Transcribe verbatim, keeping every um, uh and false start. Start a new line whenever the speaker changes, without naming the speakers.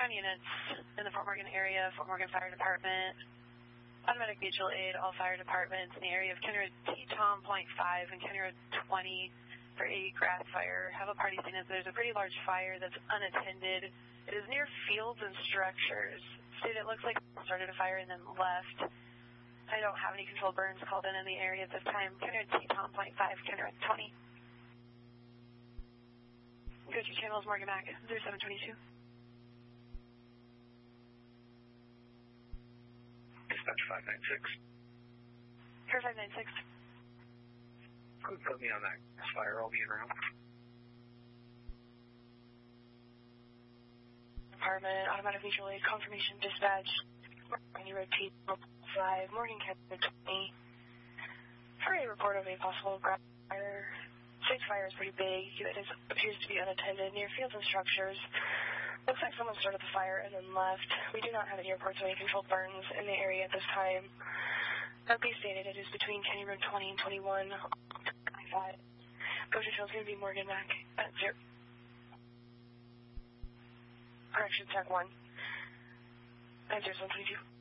ground units in the Fort Morgan area, Fort Morgan Fire Department, automatic mutual aid, all fire departments in the area of County Road T-Tom point five and County Road twenty for a grass fire. Have a party scene as there's a pretty large fire that's unattended. It is near fields and structures. State it looks like it started a fire and then left. I don't have any controlled burns called in in the area at this time. County Road T-Tom point five, County Road twenty. Go to channels Morgan Mac zero seven two two.
Dispatch five nine six.
Here five nine six.
Go and put me on that fire. I'll be en route.
Department, automatic visual aid, confirmation dispatch. County Road T five, Morgan County twenty. For a report of a possible grass fire. Stage fire is pretty big. It is, appears to be unattended near fields and structures. Looks like someone started the fire and then left. We do not have any reports of any controlled burns in the area at this time. That being stated, it is between County Road twenty and twenty-one. twenty-five. Goshen Trail is going to be Morgan Mac at zero. Correction, Tech one. At zero seven two two.